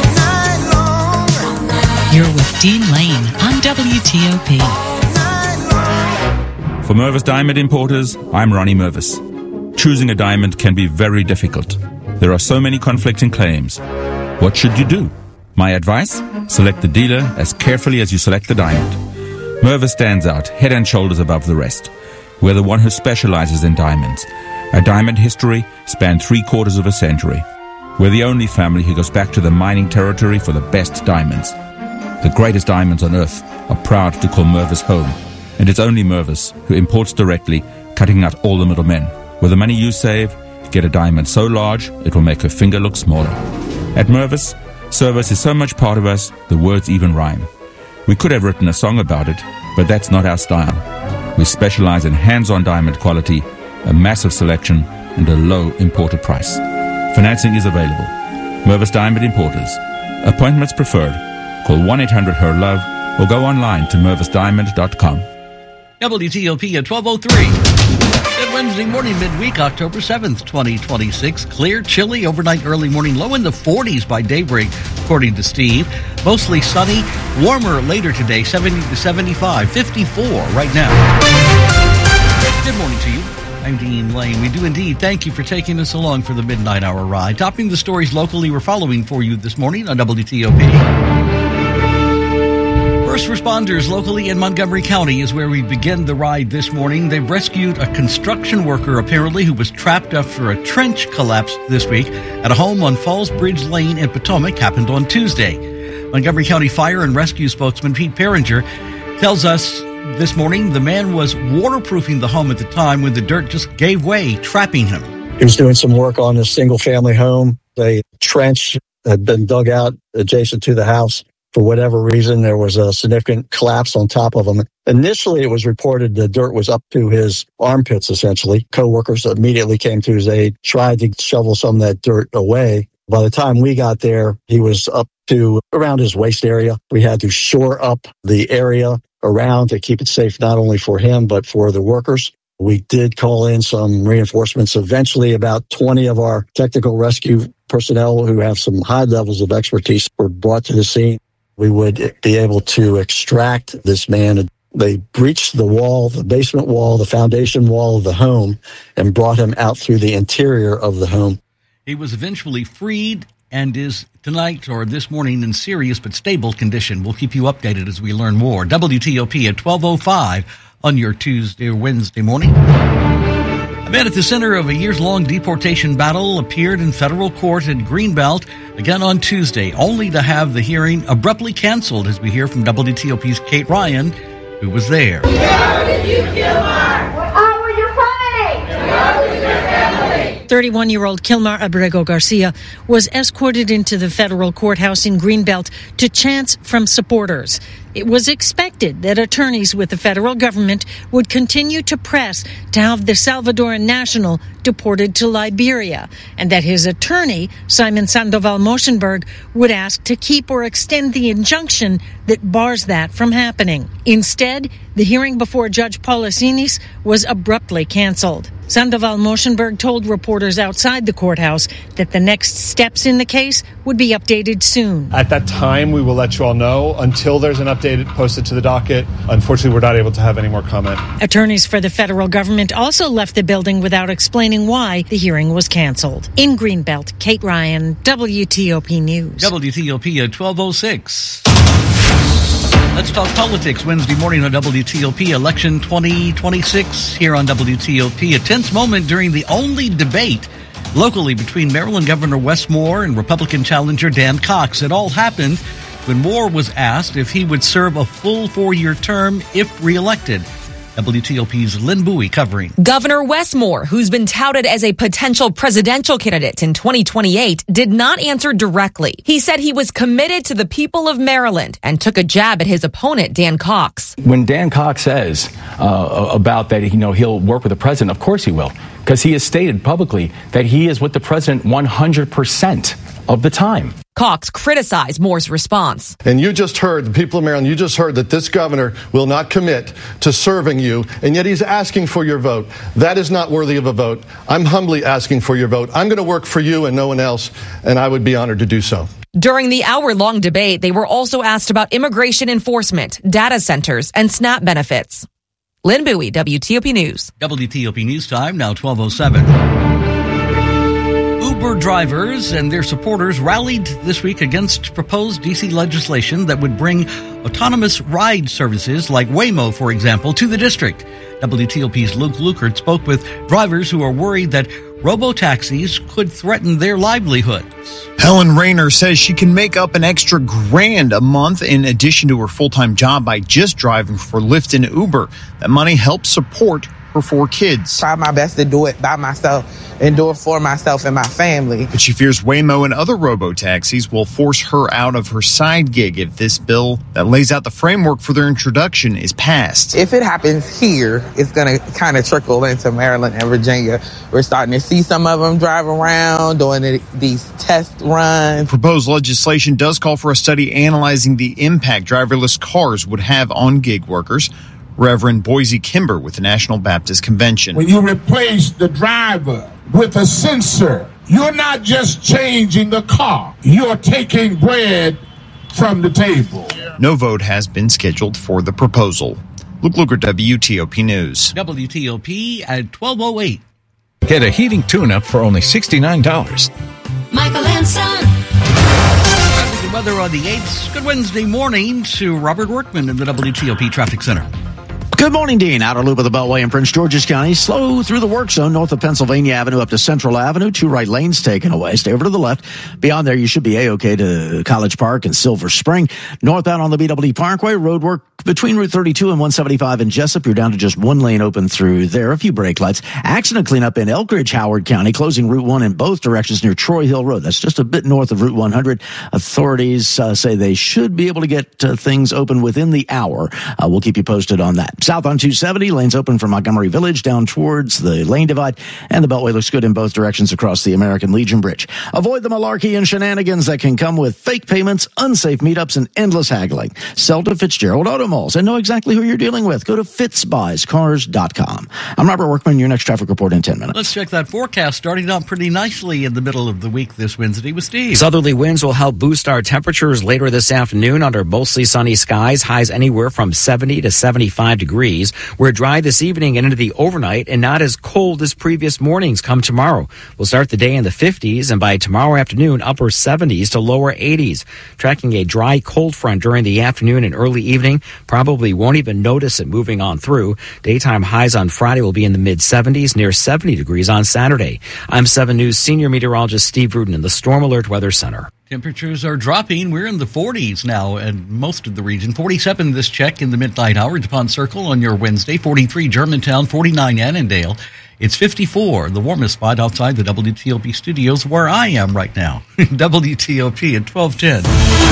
You're with Dean Lane on W T O P. For Mervis Diamond Importers, I'm Ronnie Mervis. Choosing a diamond can be very difficult. There are so many conflicting claims. What should you do? My advice? Select the dealer as carefully as you select the diamond. Mervis stands out head and shoulders above the rest. We're the one who specializes in diamonds. Our diamond history spanned three quarters of a century. We're the only family who goes back to the mining territory for the best diamonds. The greatest diamonds on earth are proud to call Mervis home. And it's only Mervis who imports directly, cutting out all the middlemen. With the money you save, get a diamond so large it will make her finger look smaller. At Mervis, Service is so much part of us, the words even rhyme. We could have written a song about it, but that's not our style. We specialize in hands-on diamond quality, a massive selection, and a low importer price. Financing is available. Mervis Diamond Importers. Appointments preferred. Call one eight hundred H E R Love or go online to mervis diamond dot com. W T O P at twelve oh three. Good Wednesday morning, midweek, October seventh, twenty twenty-six. Clear, chilly, overnight, early morning, low in the forties by daybreak, according to Steve. Mostly sunny, warmer later today, seventy to seventy-five, fifty-four right now. Good morning to you. I'm Dean Lane. We do indeed thank you for taking us along for the midnight hour ride. Topping the stories locally we're following for you this morning on W T O P. First responders locally in Montgomery County is where we begin the ride this morning. They've rescued a construction worker, apparently, who was trapped after a trench collapsed this week at a home on Falls Bridge Lane in Potomac. Happened on Tuesday. Montgomery County Fire and Rescue spokesman Pete Perringer tells us this morning the man was waterproofing the home at the time when the dirt just gave way, trapping him. He was doing some work on a single-family home. A trench had been dug out adjacent to the house. For whatever reason, there was a significant collapse on top of him. Initially, it was reported the dirt was up to his armpits, essentially. Co-workers immediately came to his aid, tried to shovel some of that dirt away. By the time we got there, he was up to around his waist area. We had to shore up the area around to keep it safe, not only for him, but for the workers. We did call in some reinforcements. Eventually, about twenty of our technical rescue personnel who have some high levels of expertise were brought to the scene. We would be able to extract this man. They breached the wall, the basement wall, the foundation wall of the home, and brought him out through the interior of the home. He was eventually freed and is tonight or this morning in serious but stable condition. We'll keep you updated as we learn more. W T O P at twelve oh five on your Tuesday or Wednesday morning. A man at the center of a years-long deportation battle appeared in federal court in Greenbelt again on Tuesday, only to have the hearing abruptly canceled, as we hear from W T O P's Kate Ryan, who was there. How did you kill Mark? How were you fighting? How was your family? thirty-one-year-old Kilmar Abrego Garcia was escorted into the federal courthouse in Greenbelt to chants from supporters. It was expected that attorneys with the federal government would continue to press to have the Salvadoran national deported to Liberia, and that his attorney, Simon Sandoval Moshenberg, would ask to keep or extend the injunction that bars that from happening. Instead, the hearing before Judge Paulasinis was abruptly canceled. Sandoval Moshenberg told reporters outside the courthouse that the next steps in the case would be updated soon. At that time, we will let you all know. Until there's an update posted to the docket, unfortunately, we're not able to have any more comment. Attorneys for the federal government also left the building without explaining why the hearing was canceled. In Greenbelt, Kate Ryan, W T O P News. W T O P at twelve oh six. Let's talk politics Wednesday morning on W T O P. Election twenty twenty-six here on W T O P. A tense moment during the only debate locally between Maryland Governor Wes Moore and Republican challenger Dan Cox. It all happened when Moore was asked if he would serve a full four-year term if reelected. W T O P's Lynn Bowie covering. Governor Wes Moore, who's been touted as a potential presidential candidate in twenty twenty-eight, did not answer directly. He said he was committed to the people of Maryland and took a jab at his opponent, Dan Cox. When Dan Cox says uh, about that, you know, he'll work with the president, of course he will, because he has stated publicly that he is with the president one hundred percent of the time. Cox criticized Moore's response. And you just heard, the people of Maryland, you just heard that this governor will not commit to serving you, and yet he's asking for your vote. That is not worthy of a vote. I'm humbly asking for your vote. I'm going to work for you and no one else, and I would be honored to do so. During the hour-long debate, they were also asked about immigration enforcement, data centers, and SNAP benefits. Lynn Bowie, W T O P News. W T O P News time, now twelve oh seven. Uber drivers and their supporters rallied this week against proposed D C legislation that would bring autonomous ride services like Waymo, for example, to the district. W T O P's Luke Lukert spoke with drivers who are worried that robo-taxis could threaten their livelihoods. Helen Rayner says she can make up an extra grand a month in addition to her full-time job by just driving for Lyft and Uber. That money helps support her four kids. Try my best to do it by myself and do it for myself and my family. But she fears Waymo and other robo-taxis will force her out of her side gig if this bill that lays out the framework for their introduction is passed. If it happens here, it's going to kind of trickle into Maryland and Virginia. We're starting to see some of them drive around, doing the, these test runs. Proposed legislation does call for a study analyzing the impact driverless cars would have on gig workers. Reverend Boise Kimber with the National Baptist Convention. When you replace the driver with a sensor, you're not just changing the car, you're taking bread from the table. No vote has been scheduled for the proposal. Luke Luger, W T O P News. W T O P at twelve oh eight. Get a heating tune-up for only sixty-nine dollars. Michael and Son. The weather on the eighth. Good Wednesday morning to Robert Workman in the W T O P Traffic Center. Good morning, Dean. Outer loop of the Beltway in Prince George's County. Slow through the work zone north of Pennsylvania Avenue up to Central Avenue. Two right lanes taken away. Stay over to the left. Beyond there, you should be A-OK to College Park and Silver Spring. Northbound on the B W Parkway, road work between Route thirty-two and one seventy-five in Jessup. You're down to just one lane open through there. A few brake lights. Accident cleanup in Elk Ridge, Howard County, closing Route one in both directions near Troy Hill Road. That's just a bit north of Route one hundred. Authorities uh, say they should be able to get uh, things open within the hour. Uh, we'll keep you posted on that. South on two seventy, lanes open from Montgomery Village down towards the lane divide, and the Beltway looks good in both directions across the American Legion Bridge. Avoid the malarkey and shenanigans that can come with fake payments, unsafe meetups, and endless haggling. Sell to Fitzgerald Auto Malls and know exactly who you're dealing with. Go to fitz buys cars dot com. I'm Robert Workman, your next traffic report in ten minutes. Let's check that forecast, starting out pretty nicely in the middle of the week this Wednesday with Steve. Southerly winds will help boost our temperatures later this afternoon under mostly sunny skies, highs anywhere from seventy to seventy-five degrees. We're dry this evening and into the overnight and not as cold as previous mornings come tomorrow. We'll start the day in the fifties and by tomorrow afternoon, upper seventies to lower eighties. Tracking a dry cold front during the afternoon and early evening. Probably won't even notice it moving on through. Daytime highs on Friday will be in the mid seventies, near seventy degrees on Saturday. I'm seven News senior meteorologist Steve Rudin in the Storm Alert Weather Center. Temperatures are dropping. We're in the forties now in most of the region. forty-seven this check in the midnight hour. DuPont Circle on your Wednesday. forty-three Germantown, forty-nine Annandale. It's fifty-four, the warmest spot outside the W T O P studios where I am right now. W T O P at twelve ten.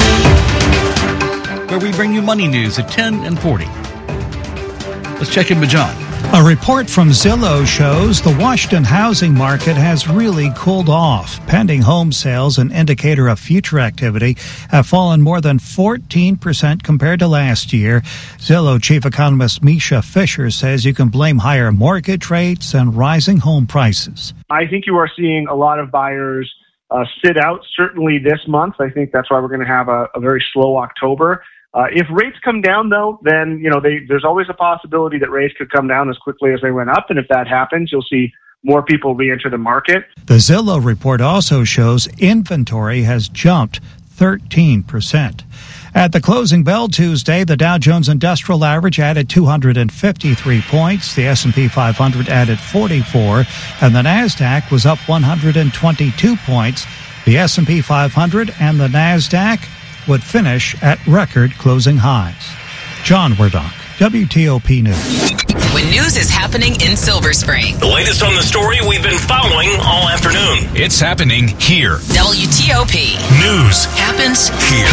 Where we bring you money news at ten and forty. Let's check in with John. A report from Zillow shows the Washington housing market has really cooled off. Pending home sales, an indicator of future activity, have fallen more than fourteen percent compared to last year. Zillow chief economist Misha Fisher says you can blame higher mortgage rates and rising home prices. I think you are seeing a lot of buyers uh, sit out, certainly this month. I think that's why we're going to have a, a very slow October. Uh, if rates come down, though, then, you know, they, there's always a possibility that rates could come down as quickly as they went up. And if that happens, you'll see more people re-enter the market. The Zillow report also shows inventory has jumped thirteen percent. At the closing bell Tuesday, the Dow Jones Industrial Average added two hundred fifty-three points, the S and P five hundred added forty-four, and the NASDAQ was up one hundred twenty-two points. The S and P five hundred and the NASDAQ would finish at record closing highs. John Werdock, W T O P News. When news is happening in Silver Spring. The latest on the story we've been following all afternoon. It's happening here. W T O P. News happens here.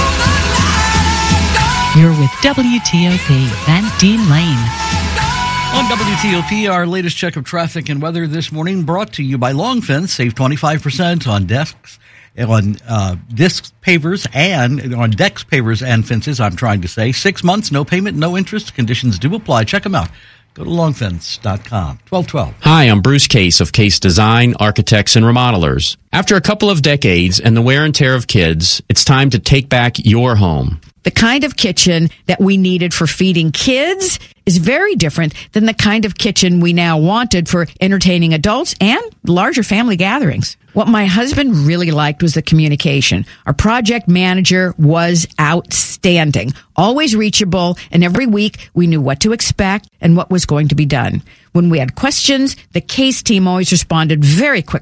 You're with W T O P, Van Dean Lane. On W T O P, our latest check of traffic and weather this morning brought to you by Long Fence. Save twenty-five percent on desks. On uh, disc pavers and on decks, pavers, and fences, I'm trying to say. Six months, no payment, no interest. Conditions do apply. Check them out. Go to long fence dot com. twelve twelve. Hi, I'm Bruce Case of Case Design, Architects, and Remodelers. After a couple of decades and the wear and tear of kids, it's time to take back your home. The kind of kitchen that we needed for feeding kids is very different than the kind of kitchen we now wanted for entertaining adults and larger family gatherings. What my husband really liked was the communication. Our project manager was outstanding, always reachable, and every week we knew what to expect and what was going to be done. When we had questions, the Case team always responded very quickly.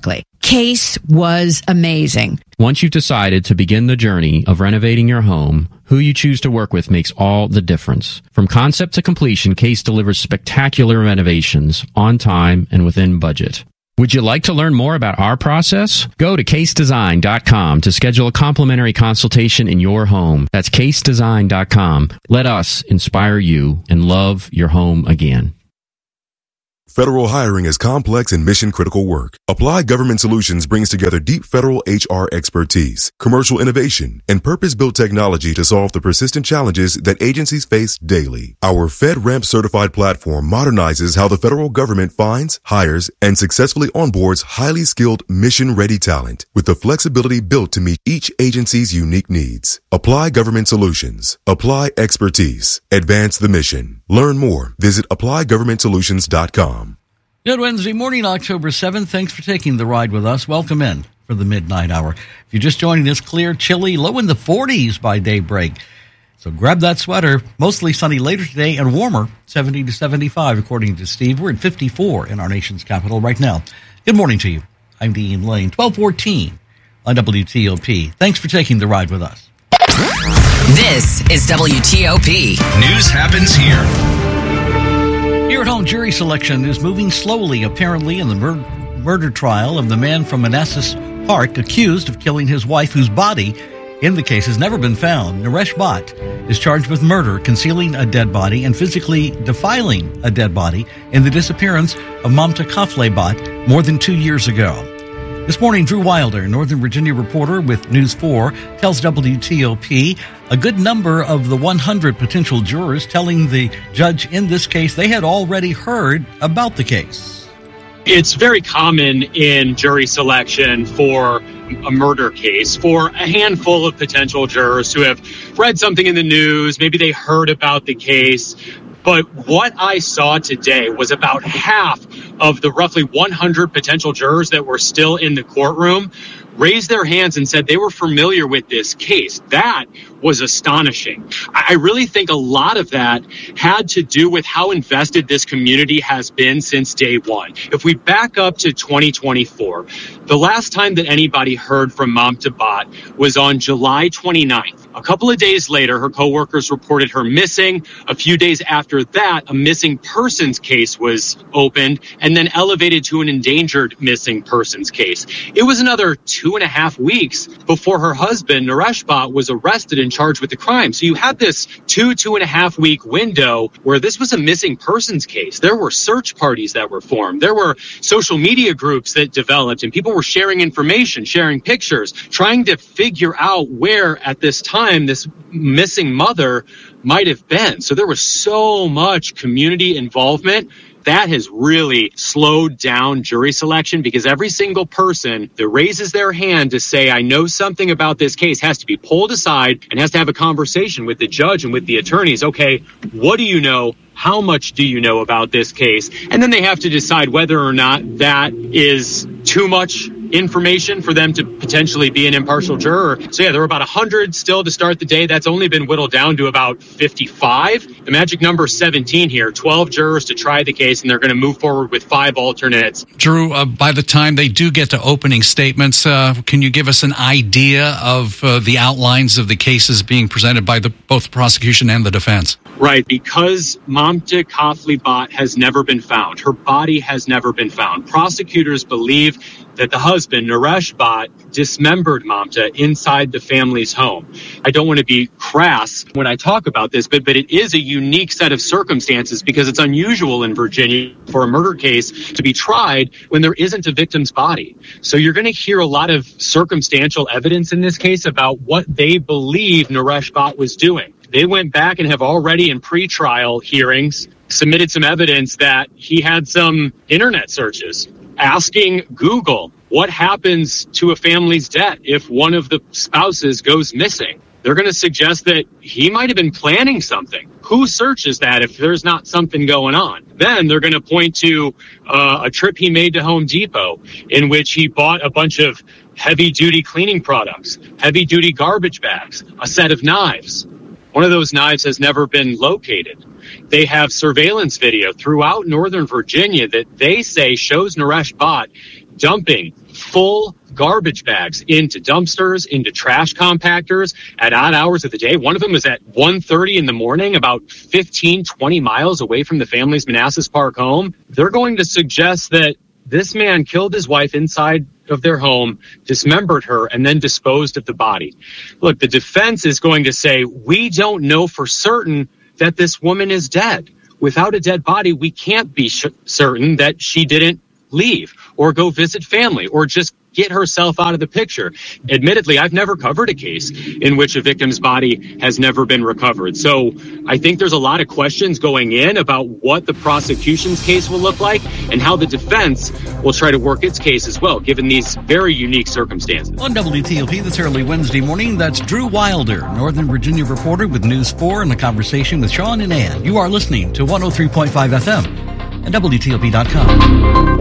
case was amazing. Once you've decided to begin the journey of renovating your home, who you choose to work with makes all the difference. From concept to completion, Case delivers spectacular renovations on time and within budget. Would you like to learn more about our process? Go to case design dot com to schedule a complimentary consultation in your home. That's case design dot com. Let us inspire you and love your home again. Federal hiring is complex and mission-critical work. Apply Government Solutions brings together deep federal H R expertise, commercial innovation, and purpose-built technology to solve the persistent challenges that agencies face daily. Our FedRAMP certified platform modernizes how the federal government finds, hires, and successfully onboards highly skilled, mission-ready talent with the flexibility built to meet each agency's unique needs. Apply Government Solutions. Apply expertise. Advance the mission. Learn more. Visit apply government solutions dot com. Good Wednesday morning, October seventh. Thanks for taking the ride with us. Welcome in for the midnight hour. If you're just joining us, clear, chilly, low in the forties by daybreak. So grab that sweater. Mostly sunny later today and warmer, seventy to seventy-five, according to Steve. We're at fifty-four in our nation's capital right now. Good morning to you. I'm Dean Lane, twelve fourteen on W T O P. Thanks for taking the ride with us. This is W T O P. News happens here. Here at home, jury selection is moving slowly, apparently, in the mur- murder trial of the man from Manassas Park accused of killing his wife, whose body in the case has never been found. Naresh Bhatt is charged with murder, concealing a dead body, and physically defiling a dead body in the disappearance of Mamta Kafle Bhatt more than two years ago. This morning, Drew Wilder, Northern Virginia reporter with News four, tells W T O P a good number of the one hundred potential jurors telling the judge in this case they had already heard about the case. It's very common in jury selection for a murder case for a handful of potential jurors who have read something in the news, maybe they heard about the case. But what I saw today was about half of the roughly one hundred potential jurors that were still in the courtroom raised their hands and said they were familiar with this case. That was astonishing. I really think a lot of that had to do with how invested this community has been since day one. If we back up to twenty twenty-four, the last time that anybody heard from Mamta Bhatt was on July twenty-ninth. A couple of days later, her coworkers reported her missing. A few days after that, a missing persons case was opened and then elevated to an endangered missing persons case. It was another two and a half weeks before her husband, Naresh Bhatt, was arrested and charged with the crime. So you had this two, two and a half week window where this was a missing persons case. There were search parties that were formed. There were social media groups that developed, and people were sharing information, sharing pictures, trying to figure out where at this time this missing mother might have been. So there was so much community involvement. That has really slowed down jury selection because every single person that raises their hand to say, I know something about this case, has to be pulled aside and has to have a conversation with the judge and with the attorneys. Okay, what do you know? How much do you know about this case? And then they have to decide whether or not that is too much information for them to potentially be an impartial juror. So yeah, there were about one hundred still to start the day. That's only been whittled down to about fifty-five. The magic number is seventeen here, twelve jurors to try the case, and they're going to move forward with five alternates. Drew, uh, by the time they do get to opening statements, uh, can you give us an idea of uh, the outlines of the cases being presented by the, both the prosecution and the defense? Right, because Mamta Kafle Bhatt has never been found. Her body has never been found. Prosecutors believe that the husband, Naresh Bhatt, dismembered Mamta inside the family's home. I don't want to be crass when I talk about this, but, but it is a unique set of circumstances because it's unusual in Virginia for a murder case to be tried when there isn't a victim's body. So you're going to hear a lot of circumstantial evidence in this case about what they believe Naresh Bhatt was doing. They went back and have already in pretrial hearings submitted some evidence that he had some internet searches asking Google what happens to a family's debt if one of the spouses goes missing. They're going to suggest that he might have been planning something. Who searches that if there's not something going on? Then they're going to point to uh, a trip he made to Home Depot in which he bought a bunch of heavy-duty cleaning products, heavy-duty garbage bags, a set of knives. One of those knives has never been located. They have surveillance video throughout Northern Virginia that they say shows Naresh Bhatt dumping full garbage bags into dumpsters, into trash compactors at odd hours of the day. One of them was at one thirty in the morning, about fifteen, twenty miles away from the family's Manassas Park home. They're going to suggest that this man killed his wife inside of their home, dismembered her, and then disposed of the body. Look, the defense is going to say, we don't know for certain that this woman is dead. Without a dead body, we can't be sh- certain that she didn't leave or go visit family or just get herself out of the picture. Admittedly, I've never covered a case in which a victim's body has never been recovered. So I think there's a lot of questions going in about what the prosecution's case will look like and how the defense will try to work its case as well, given these very unique circumstances. On W T O P this early Wednesday morning, that's Drew Wilder, Northern Virginia reporter with News four and a conversation with Sean and Ann. You are listening to one oh three point five F M and W T O P dot com.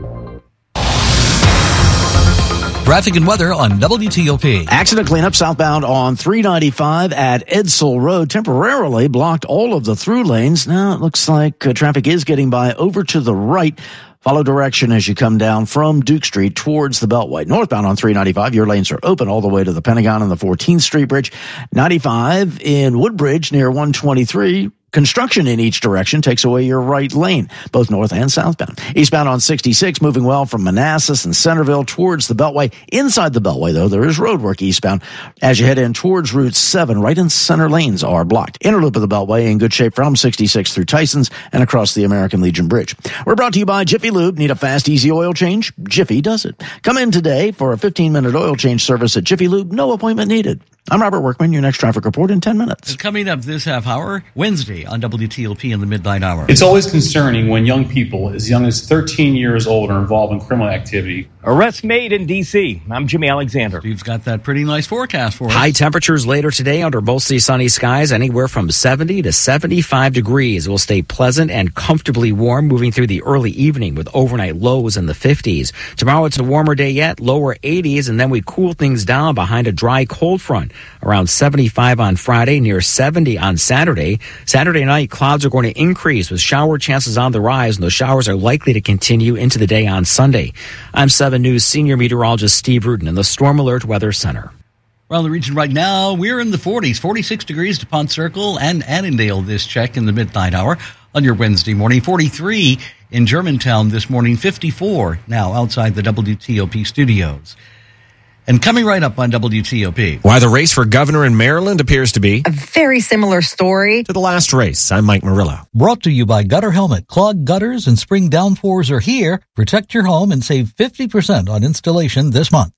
Traffic and weather on W T O P. Accident cleanup southbound on three ninety-five at Edsall Road temporarily blocked all of the through lanes. Now it looks like uh, traffic is getting by over to the right. Follow direction as you come down from Duke Street towards the Beltway. Northbound on three ninety-five, your lanes are open all the way to the Pentagon and the fourteenth Street Bridge. ninety-five in Woodbridge near one twenty-three. Construction in each direction takes away your right lane, both north and southbound. Eastbound on sixty-six, moving well from Manassas and Centerville towards the Beltway. Inside the Beltway, though, there is road work eastbound. As you head in towards Route seven, right and center lanes are blocked. Inner loop of the Beltway in good shape from sixty-six through Tysons and across the American Legion Bridge. We're brought to you by Jiffy Lube. Need a fast, easy oil change? Jiffy does it. Come in today for a fifteen-minute oil change service at Jiffy Lube. No appointment needed. I'm Robert Workman, your next traffic report in ten minutes. Coming up this half hour, Wednesday on W T O P in the midnight hour. It's always concerning when young people as young as thirteen years old are involved in criminal activity. Arrest made in D C. I'm Jimmy Alexander. Steve's got that pretty nice forecast for us. High temperatures later today under mostly sunny skies, anywhere from seventy to seventy-five degrees. It will stay pleasant and comfortably warm moving through the early evening with overnight lows in the fifties. Tomorrow it's a warmer day yet, lower eighties, and then we cool things down behind a dry cold front. Around seventy-five on Friday, near seventy on Saturday. Saturday night, clouds are going to increase with shower chances on the rise, and those showers are likely to continue into the day on Sunday. I'm seven News senior meteorologist Steve Rudin in the Storm Alert Weather Center. Around the region right now, we're in the forties, forty-six degrees to Pont Circle and Annandale this check in the midnight hour on your Wednesday morning. forty-three in Germantown this morning, fifty-four now outside the W T O P studios. And coming right up on W T O P. Why the race for governor in Maryland appears to be a very similar story to the last race. I'm Mike Murillo. Brought to you by Gutter Helmet. Clogged gutters and spring downpours are here. Protect your home and save fifty percent on installation this month.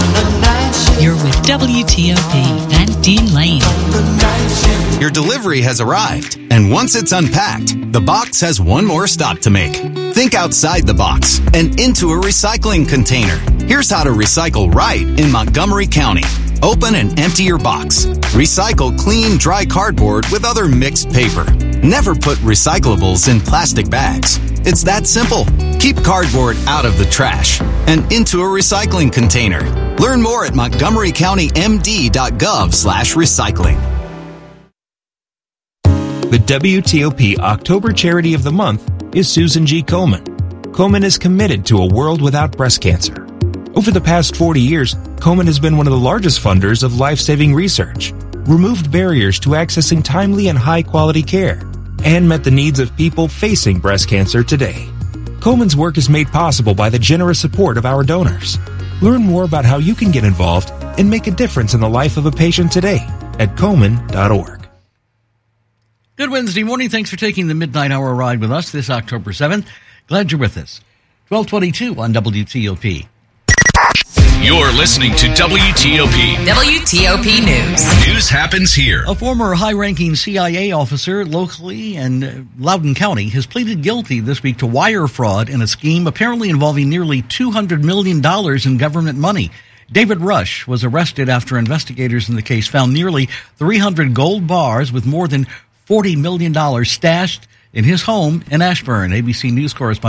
You're with W T O P and Dean Lane. Your delivery has arrived, and once it's unpacked, the box has one more stop to make. Think outside the box and into a recycling container. Here's how to recycle right in Montgomery County. Open and empty your box. Recycle clean, dry cardboard with other mixed paper. Never put recyclables in plastic bags. It's that simple. Keep cardboard out of the trash and into a recycling container. Learn more at montgomery county m d dot gov slash recycling. The W T O P October Charity of the Month is Susan G. Komen. Komen is committed to a world without breast cancer. Over the past forty years, Komen has been one of the largest funders of life-saving research, removed barriers to accessing timely and high-quality care, and met the needs of people facing breast cancer today. Komen's work is made possible by the generous support of our donors. Learn more about how you can get involved and make a difference in the life of a patient today at komen dot org. Good Wednesday morning. Thanks for taking the midnight hour ride with us this October seventh. Glad you're with us. twelve twenty-two on W T O P. You're listening to W T O P. W T O P News. News happens here. A former high-ranking C I A officer locally in Loudoun County has pleaded guilty this week to wire fraud in a scheme apparently involving nearly two hundred million dollars in government money. David Rush was arrested after investigators in the case found nearly three hundred gold bars with more than forty million dollars stashed in his home in Ashburn. A B C News correspondent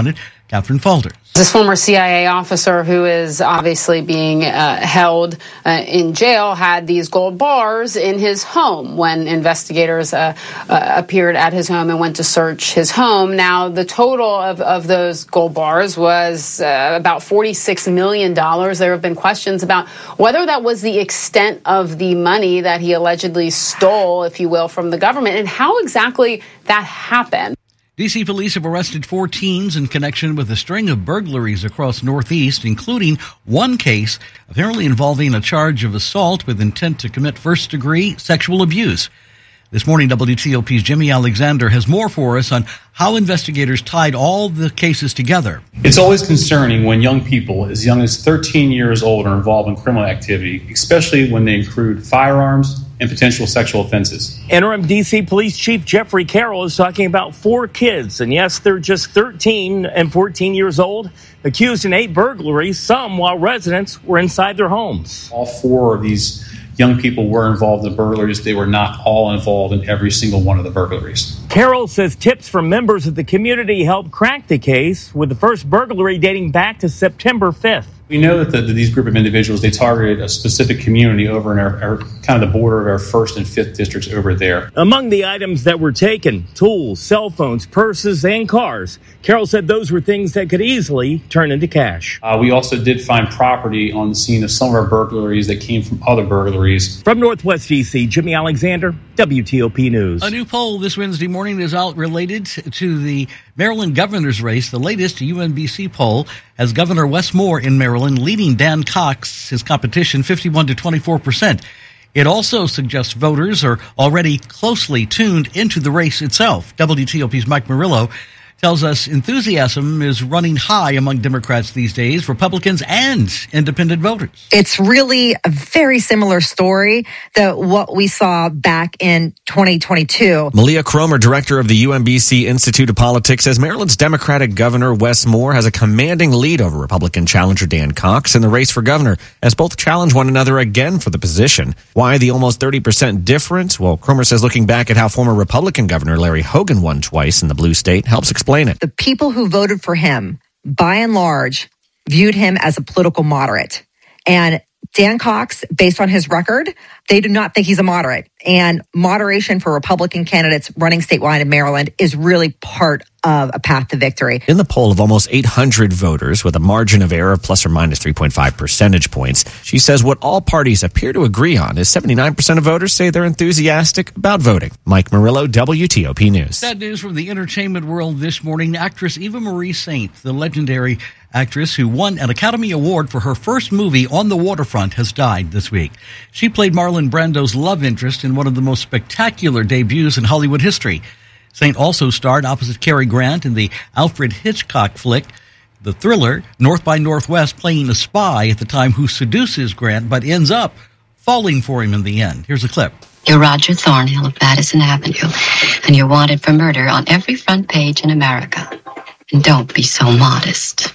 Catherine Falder. This former C I A officer who is obviously being uh, held uh, in jail had these gold bars in his home when investigators uh, uh, appeared at his home and went to search his home. Now, the total of, of those gold bars was uh, about forty-six million dollars. There have been questions about whether that was the extent of the money that he allegedly stole, if you will, from the government, and how exactly that happened. D C police have arrested four teens in connection with a string of burglaries across Northeast, including one case apparently involving a charge of assault with intent to commit first-degree sexual abuse. This morning, W T O P's Jimmy Alexander has more for us on how investigators tied all the cases together. It's always concerning when young people as young as thirteen years old are involved in criminal activity, especially when they include firearms and potential sexual offenses. Interim D C Police Chief Jeffrey Carroll is talking about four kids, and yes, they're just thirteen and fourteen years old, accused in eight burglaries, some while residents were inside their homes. All four of these young people were involved in burglaries. They were not all involved in every single one of the burglaries. Carroll says tips from members of the community helped crack the case, with the first burglary dating back to September fifth. We know that, the, that these group of individuals, they targeted a specific community over in our, our kind of the border of our first and fifth districts over there. Among the items that were taken, tools, cell phones, purses, and cars. Carroll said those were things that could easily turn into cash. Uh, we also did find property on the scene of some of our burglaries that came from other burglaries. From Northwest D C, Jimmy Alexander, W T O P News. A new poll this Wednesday morning is out related to the Maryland governor's race. The latest U N B C poll has Governor Wes Moore in Maryland leading Dan Cox, his competition, fifty-one to twenty-four percent. It also suggests voters are already closely tuned into the race itself. W T O P's Mike Murillo tells us enthusiasm is running high among Democrats these days, Republicans and independent voters. It's really a very similar story to what we saw back in twenty twenty-two. Malia Cromer, director of the U M B C Institute of Politics, says Maryland's Democratic Governor Wes Moore has a commanding lead over Republican challenger Dan Cox in the race for governor, as both challenge one another again for the position. Why the almost thirty percent difference? Well, Cromer says looking back at how former Republican Governor Larry Hogan won twice in the blue state helps explain it. The people who voted for him, by and large, viewed him as a political moderate. And Dan Cox, based on his record, they do not think he's a moderate. And moderation for Republican candidates running statewide in Maryland is really part of a path to victory. In the poll of almost eight hundred voters with a margin of error of plus or minus three point five percentage points, she says what all parties appear to agree on is seventy-nine percent of voters say they're enthusiastic about voting. Mike Murillo, W T O P News. Sad news from the entertainment world this morning. Actress Eva Marie Saint, the legendary actress who won an Academy Award for her first movie On the Waterfront, has died this week. She played Marlon Brando's love interest in one of the most spectacular debuts in Hollywood history. Saint also starred opposite Cary Grant in the Alfred Hitchcock flick, the thriller North by Northwest, playing a spy at the time who seduces Grant but ends up falling for him in the end. Here's a clip. You're Roger Thornhill of Madison Avenue, and you're wanted for murder on every front page in America. And don't be so modest.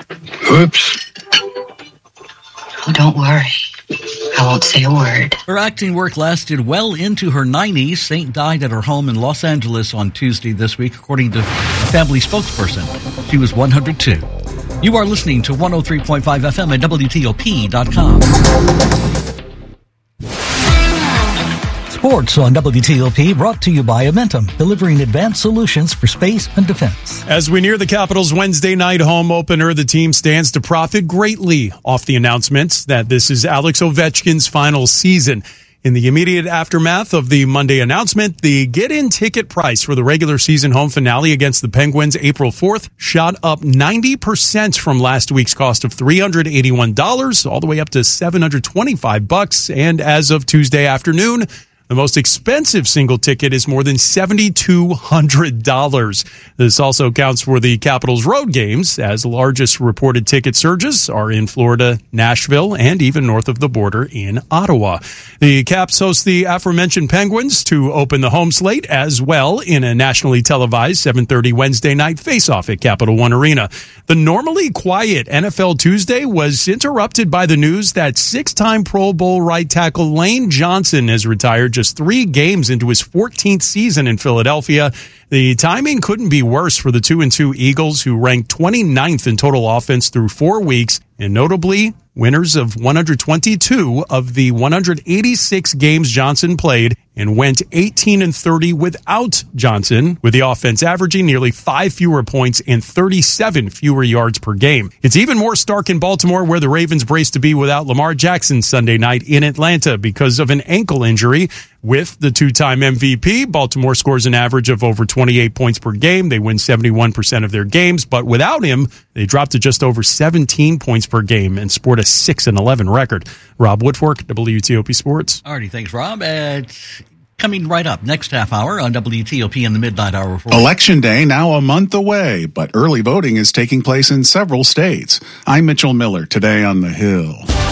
Oops. Oh, don't worry. I won't say a word. Her acting work lasted well into her nineties. Saint died at her home in Los Angeles on Tuesday this week, according to a family spokesperson. She was one hundred two. You are listening to one oh three point five F M at W T O P dot com. Sports on W T O P, brought to you by Amentum, delivering advanced solutions for space and defense. As we near the Capitals' Wednesday night home opener, the team stands to profit greatly off the announcements that this is Alex Ovechkin's final season. In the immediate aftermath of the Monday announcement, the get-in ticket price for the regular season home finale against the Penguins April fourth shot up ninety percent from last week's cost of three hundred eighty-one dollars all the way up to seven hundred twenty-five bucks. And as of Tuesday afternoon, the most expensive single ticket is more than seven thousand two hundred dollars. This also counts for the Capitals road games, as the largest reported ticket surges are in Florida, Nashville, and even north of the border in Ottawa. The Caps host the aforementioned Penguins to open the home slate as well in a nationally televised seven thirty Wednesday night face-off at Capital One Arena. The normally quiet N F L Tuesday was interrupted by the news that six-time Pro Bowl right tackle Lane Johnson has retired just three games into his fourteenth season in Philadelphia. The timing couldn't be worse for the two and two Eagles, who ranked twenty-ninth in total offense through four weeks, and notably winners of one hundred twenty-two of the one hundred eighty-six games Johnson played, and went eighteen and thirty without Johnson, with the offense averaging nearly five fewer points and thirty-seven fewer yards per game. It's even more stark in Baltimore, where the Ravens braced to be without Lamar Jackson Sunday night in Atlanta because of an ankle injury. With the two-time M V P, Baltimore scores an average of over twenty-eight points per game. They win seventy-one percent of their games, but without him, they dropped to just over seventeen points per game and sport a six and eleven record. Rob Woodfork, W T O P Sports. Alrighty, thanks, Rob. Uh, coming right up next half hour on W T O P in the Midnight Hour. For Election Day now a month away, but early voting is taking place in several states. I'm Mitchell Miller, today on The Hill.